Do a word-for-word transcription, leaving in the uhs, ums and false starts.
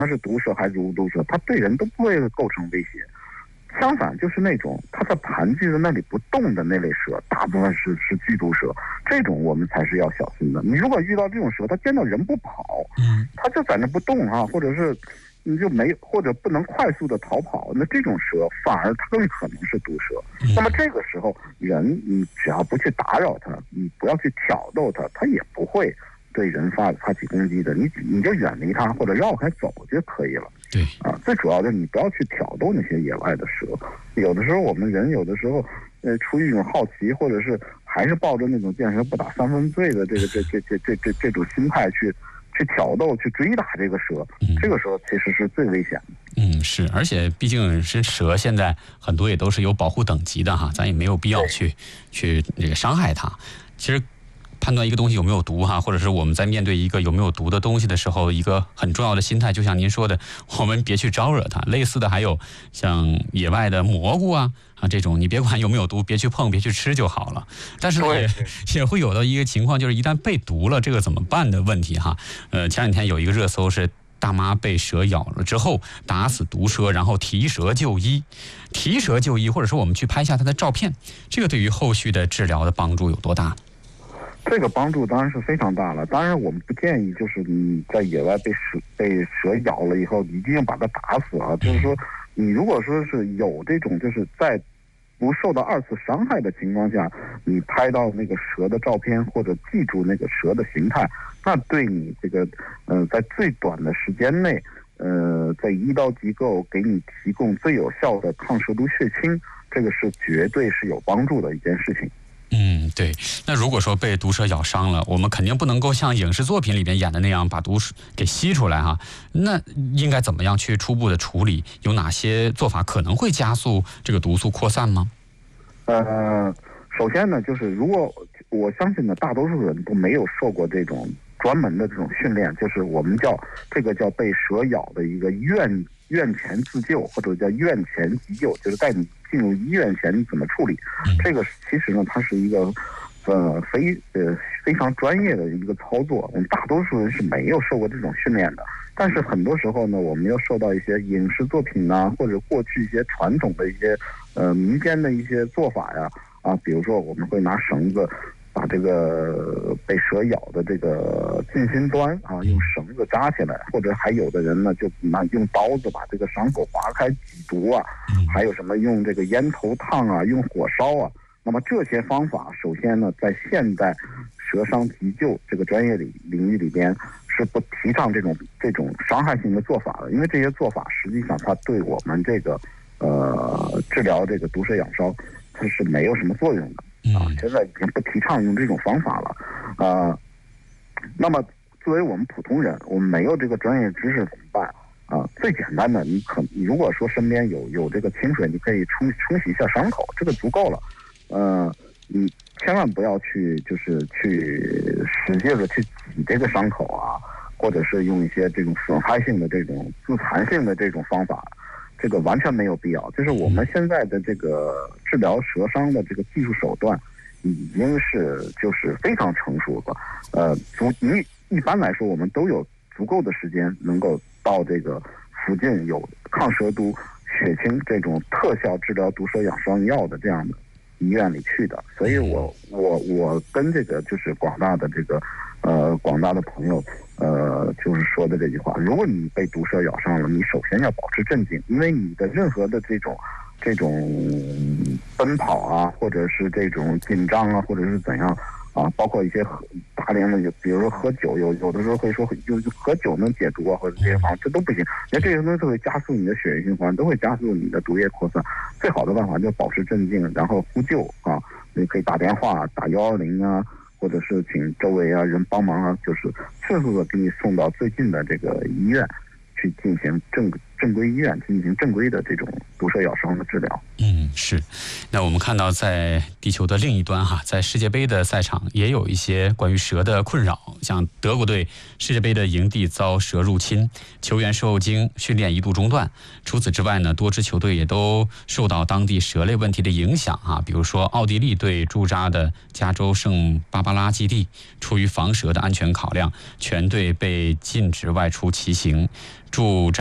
它是毒蛇还是无毒蛇，它对人都不会构成威胁。相反，就是那种它在盘踞在那里不动的那类蛇，大部分是是剧毒蛇，这种我们才是要小心的。你如果遇到这种蛇，它见到人不跑， 嗯， 它就在那不动啊，或者是你就没或者不能快速的逃跑，那这种蛇反而它更可能是毒蛇。 嗯、 那么这个时候，人你只要不去打扰它，你不要去挑逗它，它也不会对人发发起攻击的。你你就远离它或者绕开走就可以了。 对啊，最主要的你不要去挑逗那些野外的蛇。有的时候我们人有的时候，呃，出于一种好奇，或者是还是抱着那种见蛇不打三分醉的这个这这这这这这种心态去去挑逗、去追打这个蛇，这个时候其实是最危险的。 嗯，是，而且毕竟是蛇，现在很多也都是有保护等级的哈，咱也没有必要去去这个伤害它。其实。判断一个东西有没有毒哈，或者是我们在面对一个有没有毒的东西的时候，一个很重要的心态，就像您说的，我们别去招惹它。类似的还有像野外的蘑菇啊啊这种，你别管有没有毒，别去碰，别去吃就好了。但是也也会有的一个情况，就是一旦被毒了，这个怎么办的问题哈。呃，前两天有一个热搜是大妈被蛇咬了之后打死毒蛇，然后提蛇就医，提蛇就医，或者说我们去拍下它的照片，这个对于后续的治疗的帮助有多大？ 这个帮助当然是非常大了。当然，我们不建议就是你在野外被蛇被蛇咬了以后，一定要把它打死啊。就是说，你如果说是有这种就是在不受到二次伤害的情况下，你拍到那个蛇的照片或者记住那个蛇的形态，那对你这个呃在最短的时间内，呃在医疗机构给你提供最有效的抗蛇毒血清，这个是绝对是有帮助的一件事情。 嗯，对。那如果说被毒蛇咬伤了，我们肯定不能够像影视作品里边演的那样把毒给吸出来哈。那应该怎么样去初步的处理？有哪些做法可能会加速这个毒素扩散吗？ 呃，首先呢，就是如果我相信呢，大多数人都没有受过这种专门的这种训练，就是我们叫这个叫被蛇咬的一个院院前自救，或者叫院前急救，就是在你进入医院前你怎么处理。这个其实呢，它是一个呃非呃非常专业的一个操作，我们大多数人是没有受过这种训练的。但是很多时候呢，我们要受到一些影视作品啊，或者过去一些传统的一些呃民间的一些做法呀，啊，比如说我们会拿绳子把这个被蛇咬的这个近心端啊，用绳子扎起来，或者还有的人呢就拿用刀子把这个伤口划开挤毒啊，还有什么用这个烟头烫啊，用火烧啊。那么这些方法，首先呢，在现代蛇伤急救这个专业领领域里边是不提倡这种这种伤害性的做法的，因为这些做法实际上它对我们这个呃治疗这个毒蛇咬伤它是没有什么作用的。啊，现在已经不提倡用这种方法了，啊，那么作为我们普通人，我们没有这个专业知识怎么办？啊，最简单的，你可你如果说身边有有这个清水，你可以冲冲洗一下伤口，这个足够了。呃，你千万不要去就是去使劲的去挤这个伤口啊，或者是用一些这种损害性的这种自残性的这种方法。这个完全没有必要，就是我们现在的这个治疗蛇伤的这个技术手段，已经是就是非常成熟了。呃，足一一般来说，我们都有足够的时间能够到这个附近有抗蛇毒血清这种特效治疗毒蛇咬伤药的这样的医院里去的。所以我我我跟这个就是广大的这个呃广大的朋友。呃，就是说的这句话，如果你被毒蛇咬伤了，你首先要保持镇静，因为你的任何的这种这种奔跑啊，或者是这种紧张啊，或者是怎样啊，包括一些喝大量的，比如说喝酒，有有的时候会说就喝酒能解毒啊，或者这些方法，这都不行，因为这些东西都会加速你的血液循环，都会加速你的毒液扩散。最好的办法就是保持镇静，然后呼救啊，你可以打电话打幺二零啊。或者是请周围啊人帮忙啊，就是迅速的给你送到最近的这个医院去进行正正规医院进行正规的这种毒蛇咬伤的治疗。 嗯，是。那我们看到在地球的另一端哈，在世界杯的赛场也有一些关于蛇的困扰，像德国队世界杯的营地遭蛇入侵，球员受惊，训练一度中断。除此之外呢，多支球队也都受到当地蛇类问题的影响啊，比如说奥地利队驻扎的加州圣巴巴拉基地，出于防蛇的安全考量，全队被禁止外出骑行。驻扎